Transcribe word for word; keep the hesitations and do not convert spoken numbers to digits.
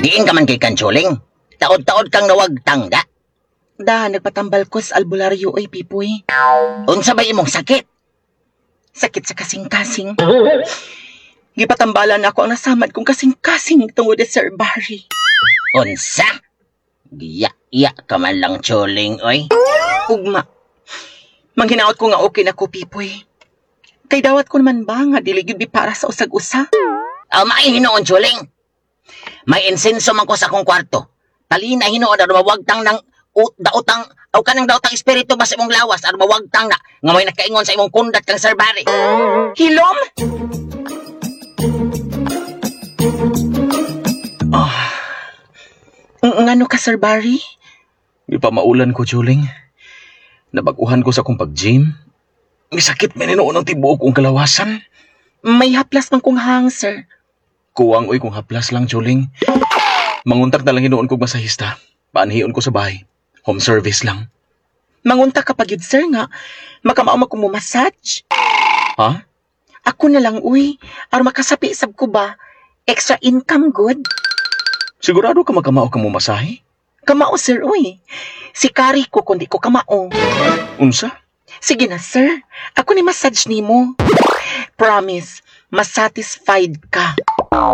Diin ka man kay Kanchuling. Taod-taod kang nawagtang da. Da, nagpatambal ko sa albularyo ay pipoy. Unsa ba imong sakit? Sakit sa kasing-kasing. Gipatambalan ako ang nasamad kong kasing-kasing tungod sa Sir Barry. Unsa? Giya-iya ka man lang, Chuling, oy. Ugma. Manghinaot ko nga okay na ko, pipoy. Kay dawat ko naman ba nga dili gyud para sa usag-usa? Ah, may hinoon, Chuling. May insenso man ko sa akong kwarto. Talina hinoon na mawagtang ng o, daotang aw kanang daotang espiritu ba sa imong lawas aron mawagtang na nga may nakaingon sa imong kundat kang Sir Barry. Hilom? Oh. Ngano ka, Sir Barry? Ipamaulan ko, Juling. Nabaguhan ko sa akong pag-gym. May sakit may ninuon ang tibuok kong kalawasan. May haplas man kong hang, sir. Kuwang oy kung haplas lang, Juling. Manguntak na lang hinuon kong masahista. Paanhiyon ko sa bahay. Home service lang. Mangunta ka pa gyud, sir, nga makamao man kong massage. Ha? Ako na lang, uy. Aron makasapi sab ko ba? Extra income good. Sigurado ka magkamao ka mo masahe? Kamao, sir, uy. Si Kari ko kundi ko kamao. Unsa? Sige na, sir. Ako ni massage nimo. Promise, masatisfied ka.